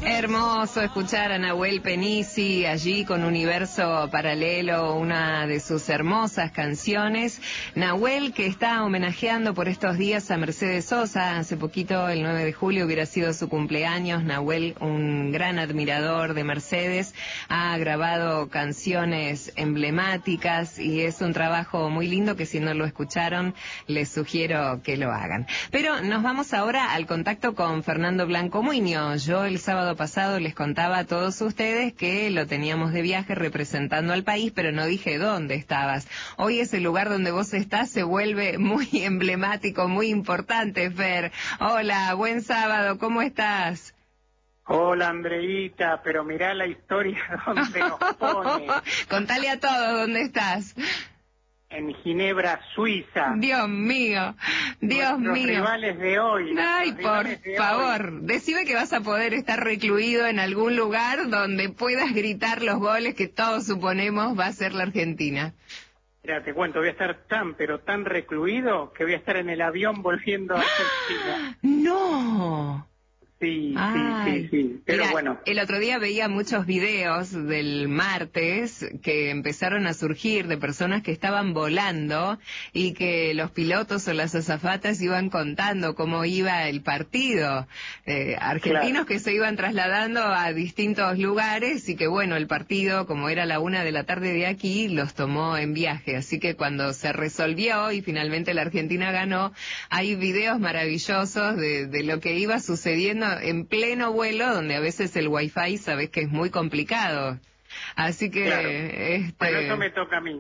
Hermoso escuchar a Nahuel Penisi allí con Universo Paralelo, una de sus hermosas canciones. Nahuel, que está homenajeando por estos días a Mercedes Sosa. Hace poquito, el 9 de julio, hubiera sido su cumpleaños. Nahuel, un gran admirador de Mercedes, ha grabado canciones emblemáticas y es un trabajo muy lindo que, si no lo escucharon, les sugiero que lo hagan. Pero nos vamos ahora al contacto con Fernando Blanco Muñoz. Yo el sábado pasado les contaba a todos ustedes que lo teníamos de viaje representando al país, pero no dije dónde estabas. Hoy ese lugar donde vos estás se vuelve muy emblemático, muy importante, Fer. Hola, buen sábado, ¿cómo estás? Hola, Andreita, pero mirá la historia donde nos pone. Contale a todos dónde estás. En Ginebra, Suiza. Dios mío, Dios Nuestros mío. rivales de hoy. Ay, por favor, decime que vas a poder estar recluido en algún lugar donde puedas gritar los goles que todos suponemos va a ser la Argentina. Mira, te cuento, voy a estar pero tan recluido que voy a estar en el avión volviendo a Argentina. ¡No! Sí. Pero mira, bueno. El otro día veía muchos videos del martes que empezaron a surgir de personas que estaban volando y que los pilotos o las azafatas iban contando cómo iba el partido. Argentinos que se iban trasladando a distintos lugares y que, bueno, el partido, como era la 1 de la tarde de aquí, los tomó en viaje. Así que cuando se resolvió y finalmente la Argentina ganó, hay videos maravillosos de lo que iba sucediendo en pleno vuelo, donde a veces el wifi sabes que es muy complicado. Así que claro. Bueno, eso me toca a mí.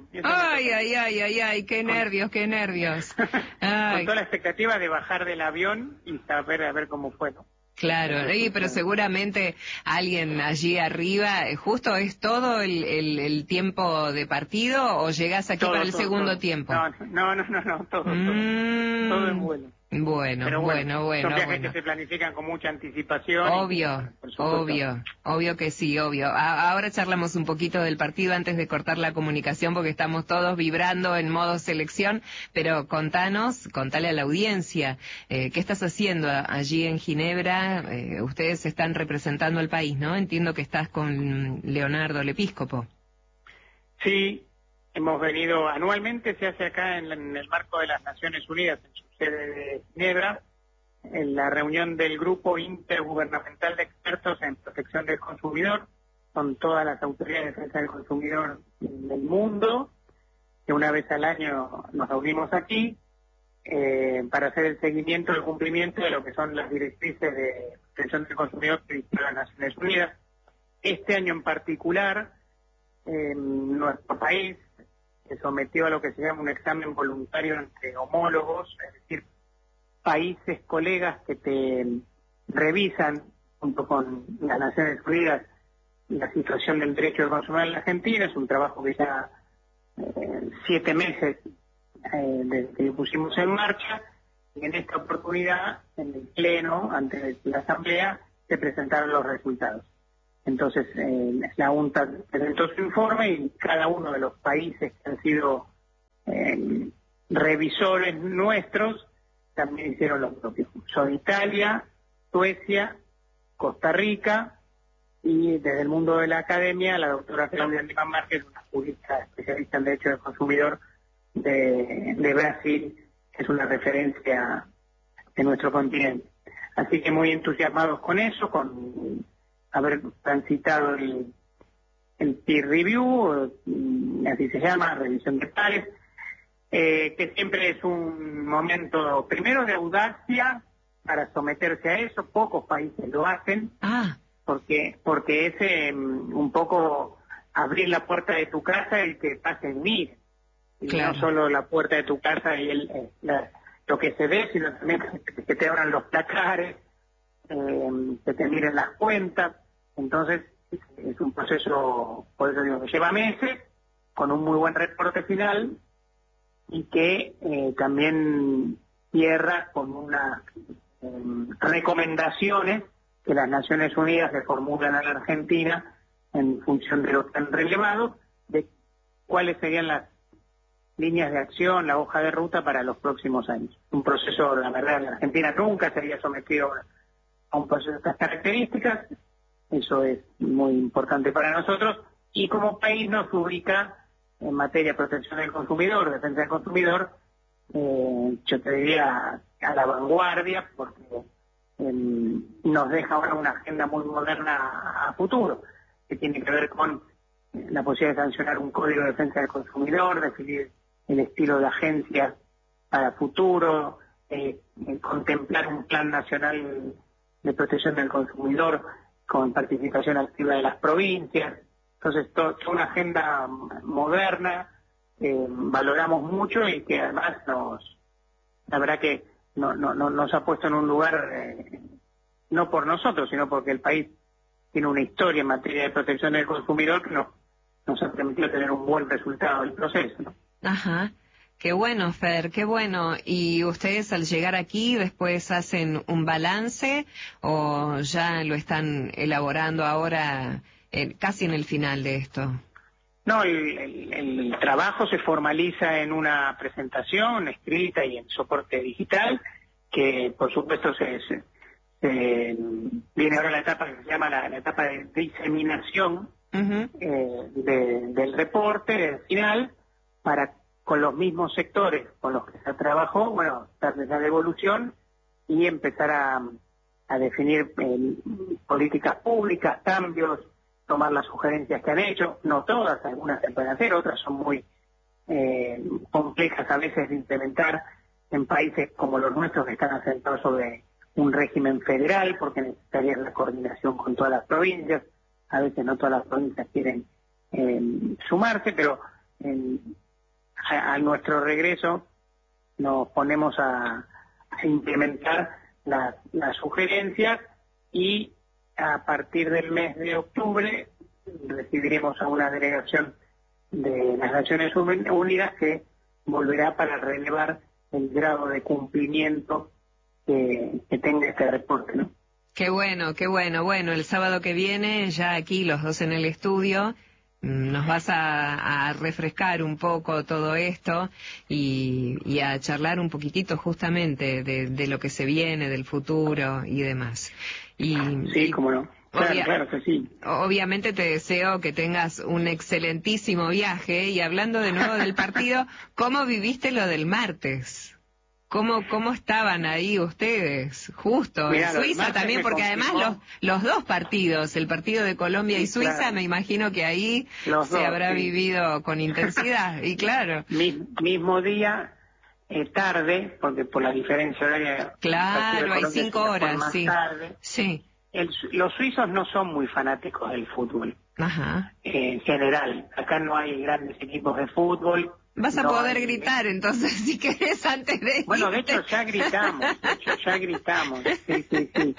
Ay, qué nervios. Con toda la expectativa de bajar del avión y saber a ver cómo fue, ¿no? Claro, pero seguramente alguien allí arriba, justo es todo el tiempo de partido, o llegás aquí para el segundo tiempo. No, todo en vuelo. Bueno. Son viajes que se planifican con mucha anticipación. Obvio que sí, obvio. Ahora charlamos un poquito del partido antes de cortar la comunicación porque estamos todos vibrando en modo selección, pero contale a la audiencia, ¿qué estás haciendo allí en Ginebra? Ustedes están representando al país, ¿no? Entiendo que estás con Leonardo Lepíscopo. Sí, hemos venido, anualmente se hace acá en el marco de las Naciones Unidas, en su sede de Ginebra, en la reunión del Grupo Intergubernamental de Expertos en Protección del Consumidor, con todas las autoridades de defensa del consumidor del mundo, que una vez al año nos reunimos aquí para hacer el seguimiento del cumplimiento de lo que son las directrices de protección del consumidor que dictan las Naciones Unidas. Este año en particular, nuestro país se sometió a lo que se llama un examen voluntario entre homólogos, es decir, países, colegas que te revisan junto con las Naciones Unidas la situación del derecho del consumidor en la Argentina. Es un trabajo que ya 7 meses desde que lo pusimos en marcha, y en esta oportunidad, en el Pleno, ante la Asamblea, se presentaron los resultados. Entonces, la UNTA presentó su informe y cada uno de los países que han sido revisores nuestros también hicieron lo propio. Son Italia, Suecia, Costa Rica y desde el mundo de la academia, la doctora Claudia Lima Márquez, una jurista especialista en Derecho del Consumidor de Brasil, que es una referencia de nuestro continente. Así que muy entusiasmados con eso, con haber transitado el peer review, así se llama, revisión de pares, que siempre es un momento primero de audacia para someterse a eso. Pocos países lo hacen, porque es un poco abrir la puerta de tu casa y que pasen mil, y claro, no solo la puerta de tu casa y lo que se ve, sino también que te abran los placares, que te miren las cuentas. Entonces es un proceso, por eso digo, que lleva meses, con un muy buen reporte final, y que también cierra con unas recomendaciones que las Naciones Unidas le formulan a la Argentina en función de lo que han relevado, de cuáles serían las líneas de acción, la hoja de ruta para los próximos años. Un proceso, la verdad, la Argentina nunca se había sometido a un proceso de estas características, Eso es muy importante para nosotros y como país nos ubica en materia de protección del consumidor, defensa del consumidor, yo te diría a la vanguardia, porque nos deja ahora una agenda muy moderna a futuro, que tiene que ver con la posibilidad de sancionar un código de defensa del consumidor, definir el estilo de agencias para futuro, contemplar un plan nacional de protección del consumidor con participación activa de las provincias. Entonces, toda una agenda moderna, valoramos mucho y que además la verdad que nos ha puesto en un lugar, no por nosotros, sino porque el país tiene una historia en materia de protección del consumidor que nos ha permitido tener un buen resultado del proceso, ¿no? Ajá. Qué bueno, Fer, qué bueno. ¿Y ustedes al llegar aquí después hacen un balance o ya lo están elaborando ahora casi en el final de esto? No, el trabajo se formaliza en una presentación escrita y en soporte digital, que por supuesto viene ahora la etapa que se llama la etapa de diseminación del reporte final, para con los mismos sectores con los que se trabajó, bueno, darles la devolución y empezar a definir políticas públicas, cambios, tomar las sugerencias que han hecho, no todas, algunas se pueden hacer, otras son muy complejas a veces de implementar en países como los nuestros que están asentados sobre un régimen federal, porque necesitaría la coordinación con todas las provincias, a veces no todas las provincias quieren sumarse, pero a nuestro regreso nos ponemos a implementar las sugerencias y a partir del mes de octubre recibiremos a una delegación de las Naciones Unidas que volverá para relevar el grado de cumplimiento que tenga este reporte, ¿no? Qué bueno, qué bueno. Bueno, el sábado que viene, ya aquí los dos en el estudio, nos vas a refrescar un poco todo esto y a charlar un poquitito justamente de lo que se viene, del futuro y demás. Sí, cómo no. Claro que sí. Obviamente te deseo que tengas un excelentísimo viaje y hablando de nuevo del partido, ¿cómo viviste lo del martes? ¿Cómo estaban ahí ustedes? Justo, Mirá, en Suiza también, porque además los dos partidos, el partido de Colombia y Suiza, claro, me imagino que ahí se habrá vivido con intensidad, y claro. Mismo día, tarde, porque por la diferencia horaria... Claro, hay 5 horas, más sí. Tarde. Sí. Los suizos no son muy fanáticos del fútbol. Ajá. En general, acá no hay grandes equipos de fútbol. Vas a poder gritar entonces si querés antes de irte. Bueno, de hecho ya gritamos, sí.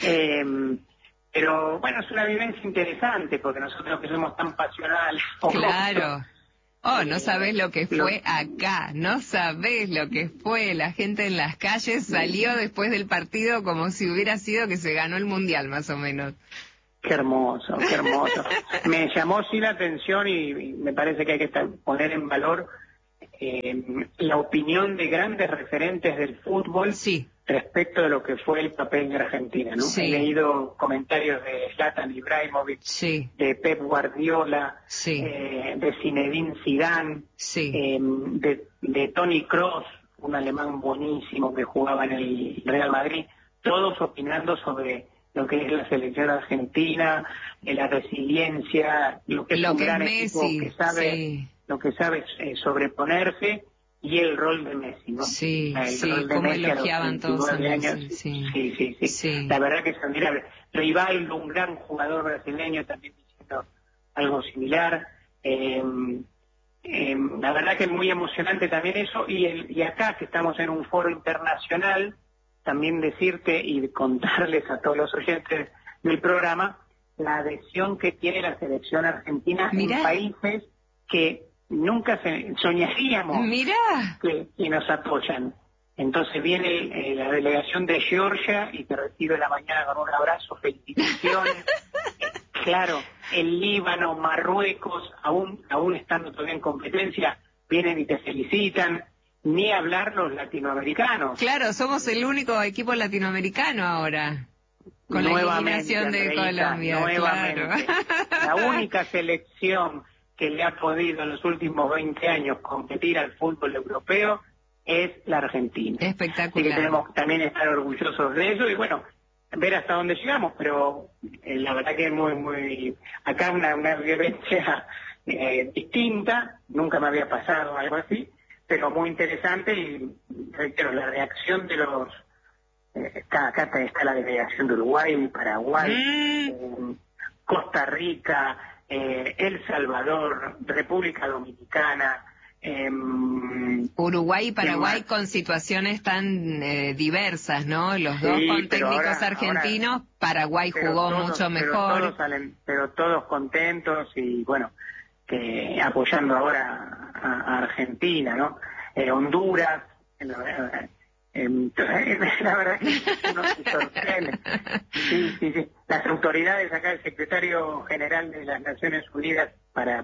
Pero bueno, es una vivencia interesante porque nosotros que somos tan pasionales. Claro. No sabés lo que fue acá, no sabés lo que fue. La gente en las calles salió después del partido como si hubiera sido que se ganó el Mundial, más o menos. Qué hermoso, qué hermoso. Me llamó sí la atención y me parece que hay que poner en valor la opinión de grandes referentes del fútbol respecto de lo que fue el papel de Argentina, ¿no? Sí. He leído comentarios de Zlatan Ibrahimovic, de Pep Guardiola, de Zinedine Zidane, de Toni Kroos, un alemán buenísimo que jugaba en el Real Madrid, todos opinando sobre lo que es la selección argentina, la resiliencia, lo que es un gran equipo que sabe, lo que sabe sobreponerse, y el rol de Messi, ¿no? Cómo elogiaban todos a Messi. Sí. La verdad que es admirable. Rivaldo, un gran jugador brasileño, también diciendo algo similar. La verdad que es muy emocionante también eso, y acá que estamos en un foro internacional, también decirte y contarles a todos los oyentes del programa la adhesión que tiene la selección argentina en países que nunca soñaríamos que nos apoyan. Entonces viene la delegación de Georgia y te recibe en la mañana con un abrazo, felicitaciones. Claro, el Líbano, Marruecos, aún estando todavía en competencia, vienen y te felicitan. Ni hablar los latinoamericanos. Claro, somos el único equipo latinoamericano ahora. Con la nuevamente, eliminación de Colombia, nuevamente. Claro. La única selección que le ha podido en los últimos 20 años competir al fútbol europeo es la Argentina. Espectacular. Así que tenemos que también estar orgullosos de eso y bueno, ver hasta dónde llegamos, pero la verdad que es muy... Acá una vivencia distinta, nunca me había pasado algo así, pero muy interesante y reitero, la reacción de los... acá está la delegación de Uruguay, Paraguay, Costa Rica, El Salvador, República Dominicana, Uruguay y Paraguay con situaciones tan diversas, ¿no? Los dos con técnicos argentinos, Paraguay jugó mucho mejor. Pero todos contentos y bueno, apoyando ahora a Argentina, ¿no? Honduras, la verdad que uno se sorprende. Sí. Las autoridades acá, el secretario general de las Naciones Unidas para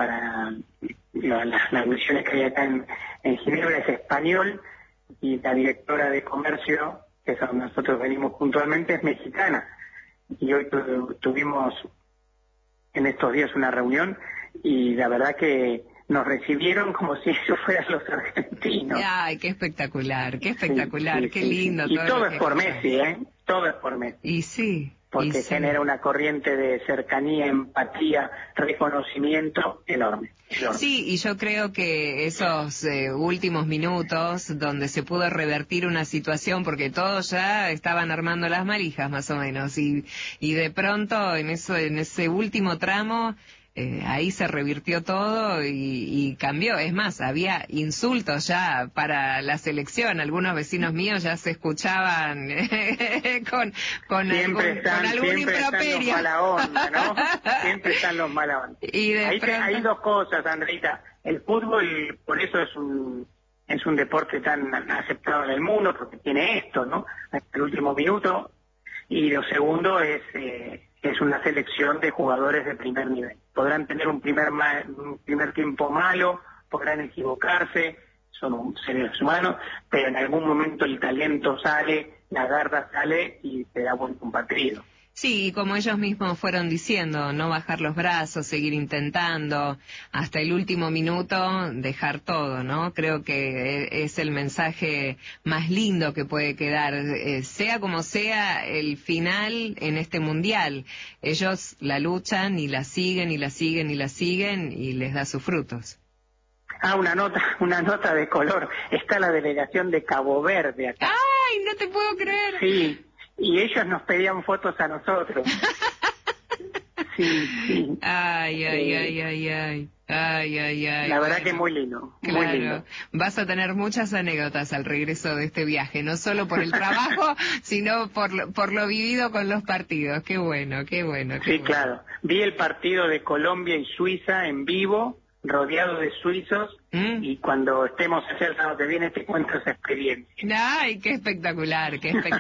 las misiones que hay acá en Ginebra es español y la directora de comercio, que es donde nosotros venimos puntualmente, es mexicana. Y hoy tuvimos en estos días una reunión y la verdad que nos recibieron como si ellos fueran los argentinos. Ay, qué espectacular, qué lindo. Y todo es por Messi, todo es por Messi. Y sí. Porque genera una corriente de cercanía, empatía, reconocimiento enorme. Sí, y yo creo que esos últimos minutos donde se pudo revertir una situación, porque todos ya estaban armando las malijas más o menos, y de pronto en ese último tramo ahí se revirtió todo y cambió. Es más, había insultos ya para la selección. Algunos vecinos míos ya se escuchaban con algún improperio. Siempre están los mala onda, ¿no? Siempre están los mala onda. Y hay dos cosas, Andreita. El fútbol, por eso es un deporte tan aceptado en el mundo, porque tiene esto, ¿no? Hasta el último minuto. Y lo segundo es una selección de jugadores de primer nivel. Podrán tener un primer tiempo malo, podrán equivocarse, son seres humanos, pero en algún momento el talento sale, la garra sale y te da vuelta un partido. Sí, como ellos mismos fueron diciendo, no bajar los brazos, seguir intentando, hasta el último minuto dejar todo, ¿no? Creo que es el mensaje más lindo que puede quedar, sea como sea el final en este mundial. Ellos la luchan y la siguen y la siguen y la siguen y les da sus frutos. Una nota de color. Está la delegación de Cabo Verde acá. ¡Ay, no te puedo creer! Sí. Y ellos nos pedían fotos a nosotros. Sí. Ay. La verdad que es muy lindo. Claro. Muy lindo. Vas a tener muchas anécdotas al regreso de este viaje, no solo por el trabajo, sino por lo vivido con los partidos. Qué bueno. Sí, claro. Vi el partido de Colombia y Suiza en vivo, rodeado de suizos, y cuando estemos allá el sábado que viene te cuento esa experiencia. ¡Ay, qué espectacular!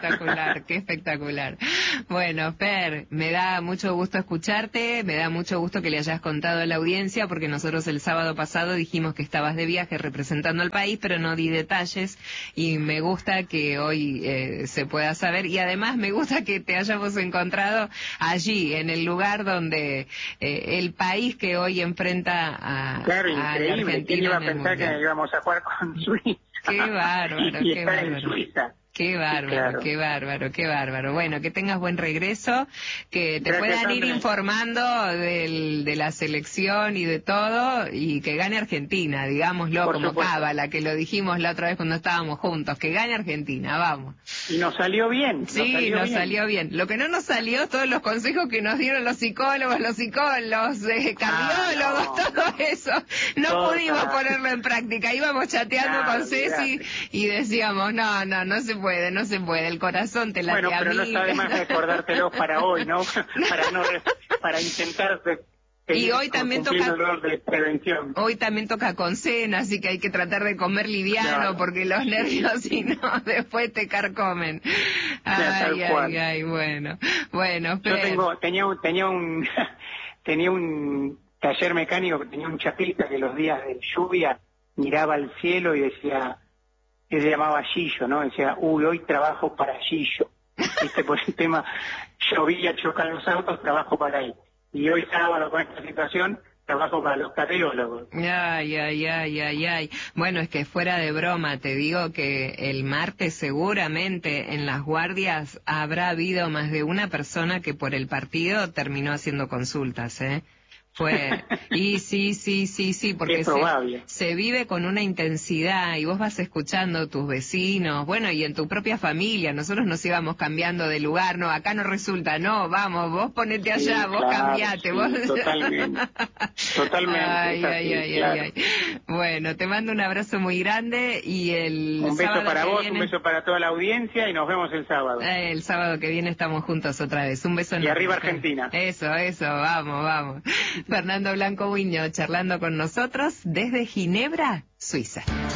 Bueno, Per, me da mucho gusto escucharte, me da mucho gusto que le hayas contado a la audiencia, porque nosotros el sábado pasado dijimos que estabas de viaje representando al país, pero no di detalles, y me gusta que hoy se pueda saber, y además me gusta que te hayamos encontrado allí, en el lugar donde el país que hoy enfrenta a la Argentina. ¿Quién iba a pensar que íbamos a jugar con Suiza? Qué bárbaro, y estar en Suiza. Qué bárbaro, sí, qué bárbaro. Bueno, que tengas buen regreso, que te puedan ir informando de la selección y de todo, y que gane Argentina, digámoslo como cábala, que lo dijimos la otra vez cuando estábamos juntos, que gane Argentina, vamos. Y nos salió bien. Sí, nos salió bien. Lo que no nos salió, todos los consejos que nos dieron los psicólogos, los cardiólogos, todo eso, no pudimos ponerlo en práctica. Íbamos chateando con Ceci y decíamos, no se puede, el corazón te late a mí. Bueno, pero no está de más recordártelo para hoy, ¿no? Para intentar y hoy también Hoy también toca con cena, así que hay que tratar de comer liviano, porque los nervios, si no, después te carcomen. Ay, bueno, yo tenía un taller mecánico, que tenía un chapista que los días de lluvia miraba al cielo y decía, que se llamaba Gillo, ¿no? Decía, hoy trabajo para Gillo. viste, por el tema, llovía, chocan los autos, trabajo para él. Y hoy sábado con esta situación, trabajo para los cardiólogos. Ay. Bueno, es que fuera de broma, te digo que el martes seguramente en las guardias habrá habido más de una persona que por el partido terminó haciendo consultas, ¿eh? Y sí, porque se vive con una intensidad y vos vas escuchando tus vecinos, bueno, y en tu propia familia. Nosotros nos íbamos cambiando de lugar, no, acá no resulta, no, vamos, vos ponete allá, vos cambiate, vos... Totalmente. Ay. Bueno, te mando un abrazo muy grande y un beso para vos, un beso para toda la audiencia y nos vemos el sábado. El sábado que viene estamos juntos otra vez. Un beso enorme. Y arriba Argentina. Eso, vamos. Fernando Blanco Buiño charlando con nosotros desde Ginebra, Suiza.